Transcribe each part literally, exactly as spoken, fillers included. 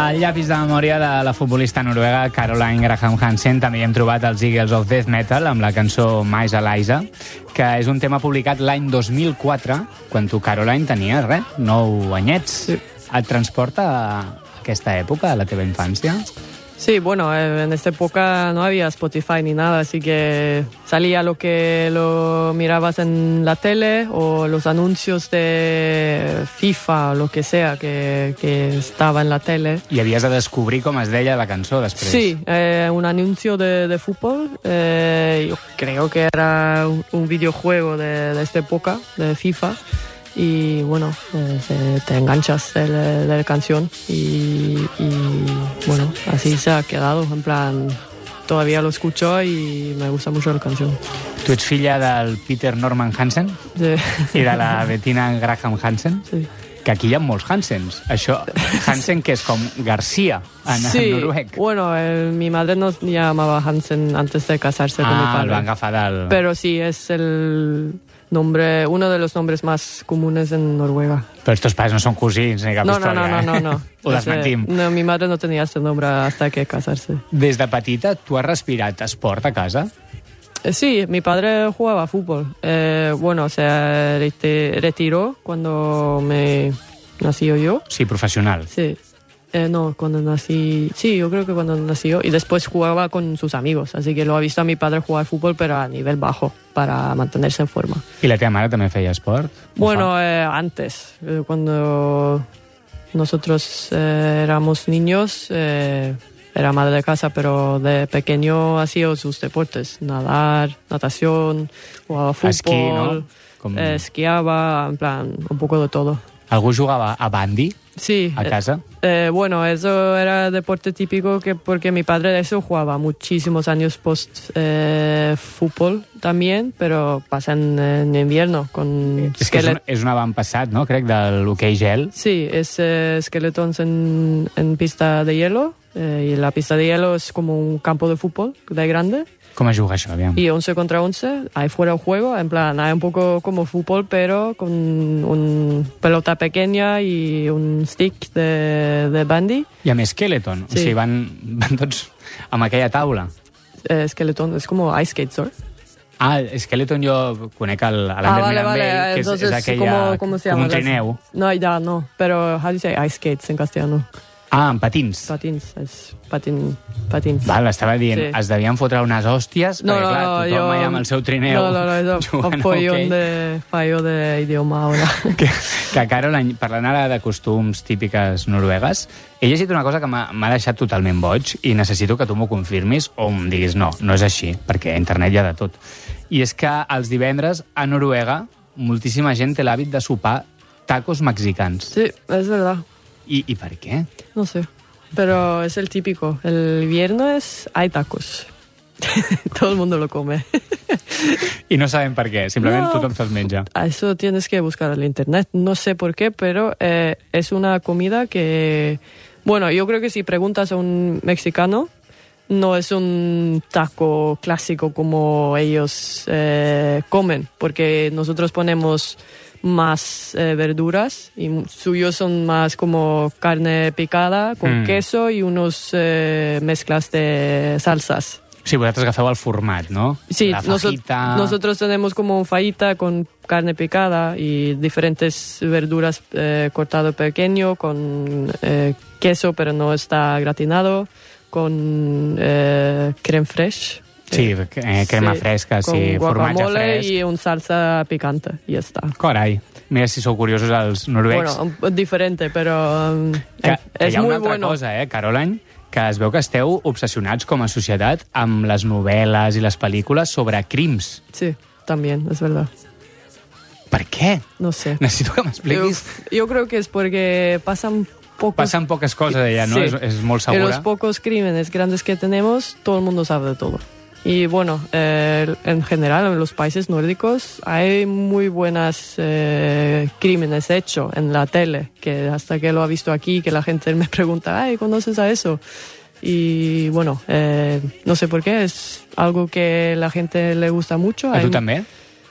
Al llapis de memòria de la futbolista noruega Caroline Graham Hansen també hi hem trobat els Eagles of Death Metal amb la cançó Mais Eliza, que és un tema publicat l'any dos mil quatre, quan tu, Caroline, tenies, res, nou anyets. Sí. Et transporta a aquesta època, a la teva infància? Sí, bueno, en esta época no había Spotify ni nada, así que salía lo que lo mirabas en la tele o los anuncios de FIFA o lo que sea que, que estaba en la tele. I havies de descobrir com es deia la cançó després. Sí, eh, un anuncio de, de fútbol, eh, yo creo que era un, un videojuego de, de esta época, de FIFA. Y bueno, eh, se, te enganchas de la, de la canción y, y bueno, así se ha quedado, en plan, todavía lo escucho y me gusta mucho la canción. Tu ets filla del Peter Norman Hansen Sí. i de la Bettina Graham Hansen, Sí. que aquí hi ha molts Hansens. Això, Hansen, que és com García en, Sí, en noruec. bueno, el, mi madre nos llamaba Hansen antes de casarse con mi Ah, padre. el van agafar del... Pero sí, es el nombre, uno de los nombres más comunes en Noruega. Però els teus pares no són cosins ni cap No, no, història, no, no, eh? no, no. Ho desmentim. No, mi madre no tenía este nombre hasta que casarse. Des de petita, tu has respirat esport a casa? Eh, Sí, mi padre jugaba fútbol. Eh, bueno, se reti- retiró cuando me nací yo. Sí, professional. Sí. Eh, no, cuando nací... Sí, yo creo que cuando nací yo. Y después jugaba con sus amigos. Así que lo ha visto a mi padre jugar fútbol, pero a nivel bajo, para mantenerse en forma. I la teva mare també feia esport? Bueno, eh, antes, eh, cuando nosotros eh, éramos niños, eh, era madre de casa, pero de pequeño hacía sus deportes, nadar, natación, jugaba fútbol, Esquí, no? Com... eh, esquiaba, en plan, un poco de todo. Algú jugava a bandy Sí. a casa? Eh, bueno, eso era deporte típico que porque mi padre de eso jugaba muchísimos años post eh, fútbol también, pero pasa en, en invierno con És que és un, esquelet- és un avantpassat, no?, crec, de l'hoquei gel. Sí, es eh, Skeletons en, en pista de hielo, eh, y la pista de hielo es como un campo de fútbol de grande, Com es juga això, aviam? y once contra once, ahí fuera el juego, en plan, hay un poco como fútbol, pero con un pelota pequeña y un stick de, de bandy. I amb Skeleton, Sí. o sigui, van, van tots amb aquella taula. Eh, Skeleton es como ice skate, ¿sabes? Ah, Skeleton jo conec el, Ah, l'Ander vale, Mirambell, vale. que és, Entonces, és aquella, ¿cómo, cómo se com llama? un trineu. No, ya no. Pero, how do you say ice skates en castellano? Ah, amb patins. Patins, es patin, patins. Val, estava dient, Sí. es devien fotre unes hòsties, No, perquè no, clar, no, tothom yo... allà amb el seu trineu No, no, no, eso jugant un a follón hoquei. de fallo de idioma ahora. Que, que Caroline, parlant ara de costums típiques noruegues, he llegit una cosa que m'ha m'ha deixat totalment boig i necessito que tu m'ho confirmis o em diguis no, no és així, perquè a internet hi ha de tot. I és que els divendres a Noruega moltíssima gent té l'hàbit de sopar tacos mexicans. Sí, es verdad. I, i per què? No sé. Pero es el típico. El viernes hay tacos. Todo el mundo lo come. I no sabem per què, simplement No. tothom se'ls menja. A eso tienes que buscar en internet. No sé por qué, pero eh, es una comida que... Bueno, yo creo que si preguntas a un mexicano, no es un taco clásico como ellos eh, comen, porque nosotros ponemos más eh, verduras y suyos son más como carne picada con Mm. queso y unos eh, mezclas de salsas. Sí, vosaltres agafeu el format, no? Sí, La noso- fajita... nosotros tenemos como un fajita con carne picada y diferentes verduras eh, cortado pequeño con eh, queso, pero no está gratinado, con eh, creme fraiche. Sí, eh, crema Sí, fresca, con sí, formatge guacamole fresc. y un salsa picante y ya está. Carai, mira si sou curiosos els noruecs. Bueno, un- diferente, pero um, que, que es hi ha muy una altra bueno. cosa, eh, Caroline, que es veu que esteu obsessionats com a societat amb les novel·les i les pel·lícules sobre crims. Sí, también, es verdad. Per què? No sé. Necessito que Yo, m'expliquis. yo creo que es porque pasan pocos... Passen poques coses allà, no? Sí. És, és molt De los segura. pocos crímenes grandes que tenemos, todo el mundo sabe de todo. Y bueno, eh, en general en los países nórdicos hay muy buenas eh, crímenes hechos en la tele, que hasta que lo ha visto aquí, que la gente me pregunta, ay, ¿conoces a eso? Y bueno, eh, no sé por qué, es algo que la gente le gusta mucho. A tu Hay- també?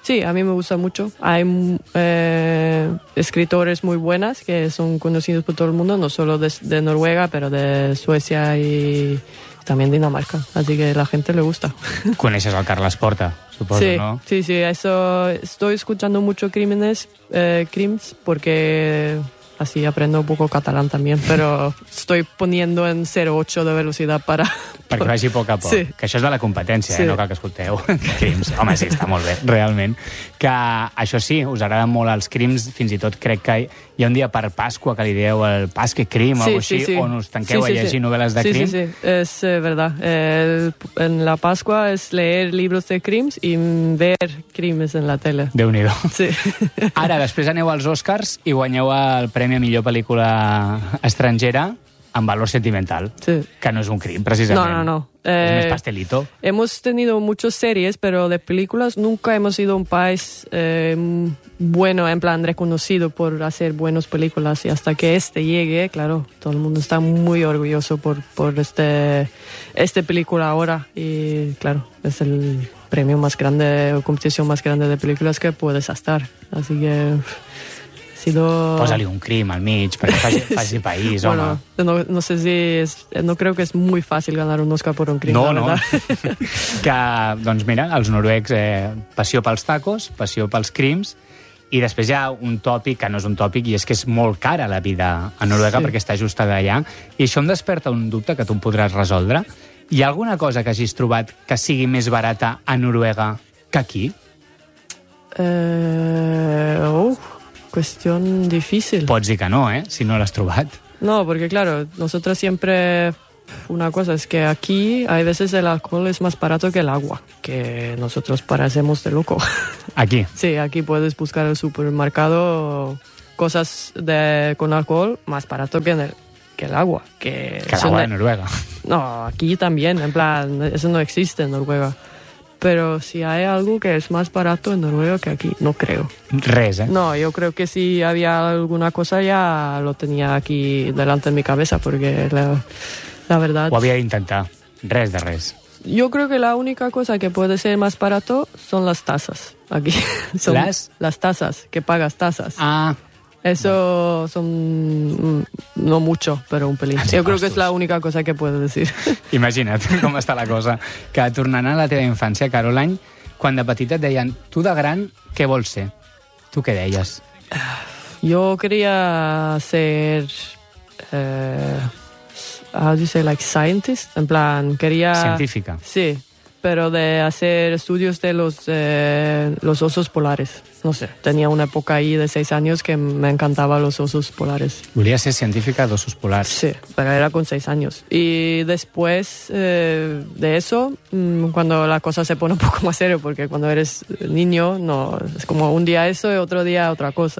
Sí, a mí me gusta mucho. Hay eh, escritores muy buenas que son conocidos por todo el mundo, no solo de, de Noruega, pero de Suecia y también Dinamarca. Así que a la gente le gusta. Coneixes el Carles Porta, suposo, sí, no? Sí, sí, eso. Estoy escuchando mucho crímenes, eh, crims, porque así aprendo un poco catalán también, però estoy poniendo en cero coma ocho de velocidad para... Perquè vagi a poc a poc. Sí. Que això és de la competència, Sí. eh? No cal que escolteu. Crims. Home, sí, està molt bé, realment. Que això sí, us agraden molt els crims, fins i tot crec que hi ha un dia per Pasqua que li dieu el Pasque Crim o Sí, alguna cosa sí, així, sí. on us tanqueu Sí, sí, a llegir sí. novel·les de sí, crim. Sí, sí, es eh, verdad. El- en la Pascua es leer libros de crims y ver crímenes en la tele. Déu-n'hi-do. Sí. Ara, després aneu als Oscars i guanyeu el Premi a Millor Pel·lícula Estrangera amb valor sentimental, Sí. que no és un crim, precisament. No, no, no. És Eh, més pastelito. Hemos tenido muchas series, pero de películas nunca hemos sido un país eh, bueno, en plan reconocido por hacer buenas películas. Y hasta que este llegue, claro, todo el mundo está muy orgulloso por, por este, este película ahora. Y claro, es el premio más grande, o competición más grande de películas que puedes estar. Así que uf, ha sido... Posa-li un crim al mig, perquè faci, faci país, home. Bueno, no, no sé si es, no creo que es muy fácil ganar un Oscar por un crimen. No, la no. verdad. Que, doncs mira, els noruecs, eh, passió pels tacos, passió pels crims, i després hi ha un tòpic, que no és un tòpic, i és que és molt cara la vida a Noruega, Sí. perquè està just d'allà, i això em desperta un dubte que tu em podràs resoldre. Hi ha alguna cosa que hagis trobat que sigui més barata a Noruega que aquí? Eh, oh, cuestión difícil. Pots dir que no, eh?, si no l'has trobat. No, porque claro, nosotros siempre... Una cosa es que aquí hay veces el alcohol es más barato que el agua, que nosotros parecemos de loco. Aquí. Sí, aquí puedes buscar en el supermercado cosas de, con alcohol más barato que, en el, que el agua. Que Que son l'agua de- de Noruega. No, aquí también, en plan, eso no existe en Noruega. Pero si hay algo que es más barato en Noruega que aquí, no creo. Res, eh? No, yo creo que si había alguna cosa ya lo tenía aquí delante de mi cabeza, porque la, la verdad... Ho havia d'intentar. Res de res. Yo creo que la única cosa que puede ser más barato son las tasas aquí. Son ¿Las? Las tasas, que pagas tasas. Ah, Eso son mm, no mucho, pero un pelín. Els Yo creo que es impostos. la única cosa que puedo decir. imagina't com està la cosa. Que tornant a la teva infància, Caroline, quan de petita et deien, tu de gran, què vols ser? Tu què deies? Yo quería ser... Eh, how do you say, like scientist? En plan, quería... Científica. Sí, pero de hacer estudios de los, eh, los osos polares. No sé, tenía una época ahí de seis años que me encantaban los osos polares. Volia ser científica d'ossos polars. Sí, pero era con seis años. Y después eh, de eso, mm, cuando la cosa se pone un poco más serio, porque cuando eres niño, no, es como un día eso y otro día otra cosa.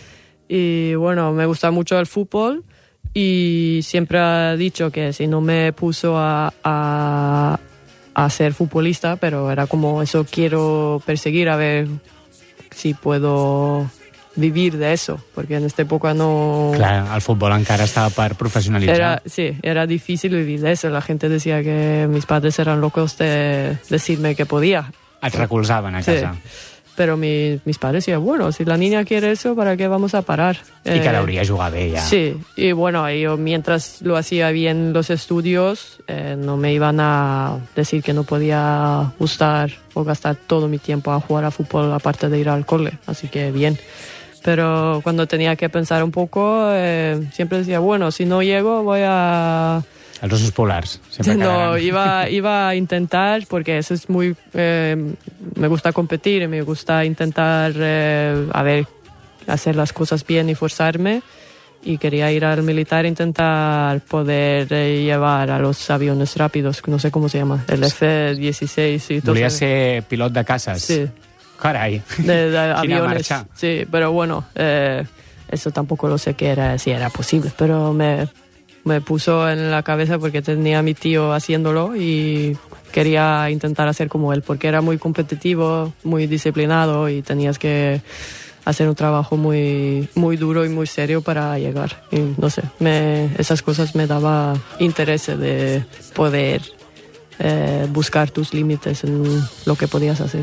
Y bueno, me gusta mucho el fútbol y siempre he dicho que si no me puso a, a, a ser futbolista, pero era como eso, quiero perseguir a ver si puedo vivir de eso, porque en esta época no... Clar, el futbol encara estava per professionalitzar. Era, sí, era difícil vivir de eso. La gente decía que mis padres eran locos de decirme que podía. Et recolzaven a Sí. casa. Pero mi- mis padres decían, bueno, si la niña quiere eso, ¿para qué vamos a parar? I que Eh, l'hauria jugar bé, ja. Sí, y bueno, yo mientras lo hacía bien los estudios, eh, no me iban a decir que no podía gustar o gastar todo mi tiempo a jugar a fútbol aparte de ir al cole, así que bien. Pero cuando tenía que pensar un poco, eh, siempre decía, bueno, si no llego voy a... Els ossos polars. Sempre No, quedaran. iba, iba a intentar, porque eso es muy... eh, me gusta competir, me gusta intentar, eh, a ver, hacer las cosas bien y forzarme. Y quería ir al militar e intentar poder eh, llevar a los aviones rápidos, no sé cómo se llama, el F dieciséis y todo Volia eso. ser pilot de caces. Sí, Carai. de, de Quina aviones. marxa. Sí, pero bueno, eh, eso tampoco lo sé que era, si era posible, pero me, me puso en la cabeza porque tenía a mi tío haciéndolo y quería intentar hacer como él, porque era muy competitivo, muy disciplinado y tenías que hacer un trabajo muy, muy duro y muy serio para llegar. Y no sé, me, esas cosas me daba interés de poder eh, buscar tus límites en lo que podías hacer.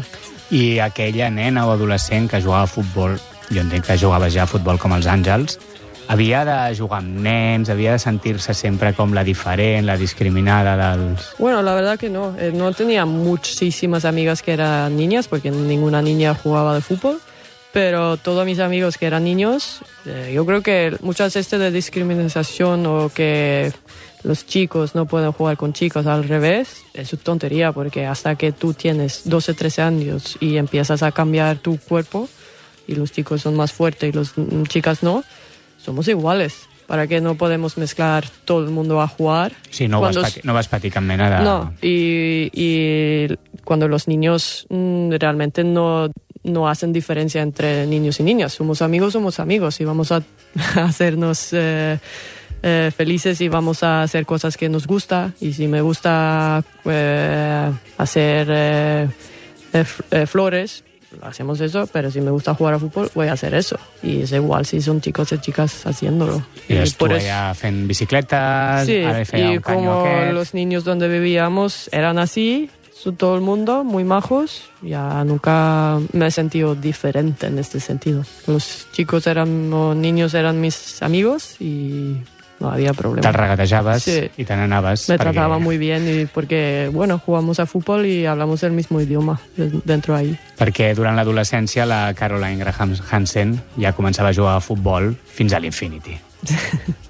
I aquella nena o adolescent que jugava a futbol, jo entenc que jugava ja a futbol com els Àngels, havia de jugar amb nens, havia de sentir-se sempre com la diferent, la discriminada dels... Bueno, la verdad que no. Eh, no tenía muchísimas amigas que eran niñas, porque ninguna niña jugaba de fútbol, pero todos mis amigos que eran niños, eh, yo creo que muchas veces de discriminación o que los chicos no pueden jugar con chicos al revés, es una tontería, porque hasta que tú tienes doce, trece años y empiezas a cambiar tu cuerpo, y los chicos son más fuertes y las chicas no, somos iguales. ¿Para qué no podemos mezclar todo el mundo a jugar? Sí, no, cuando... vas, pati no vas patir cap mena de... No, y, y cuando los niños mmm, realmente no, no hacen diferencia entre niños y niñas. Somos amigos, somos amigos y vamos a, a hacernos eh, eh, felices y vamos a hacer cosas que nos gusta. Y si me gusta eh, hacer eh, eh, flores, hacemos eso, pero si me gusta jugar a fútbol, voy a hacer eso. Y es igual si son chicos y chicas haciéndolo. Y, y por eso... allà fent bicicletas, sí, ara feia y un caño como aquest... los niños donde vivíamos eran así, todo el mundo, muy majos, ya nunca me he sentido diferente en este sentido. Los chicos eran, los niños eran mis amigos y... no había problema. Te'l regatejaves sí. y te n'anaves. Me perquè... trataba muy bien y porque, bueno, jugamos a fútbol y hablamos el mismo idioma dentro ahí. Perquè durant l'adolescència la Caroline Graham Hansen ja començava a jugar a futbol fins a l'Infinity.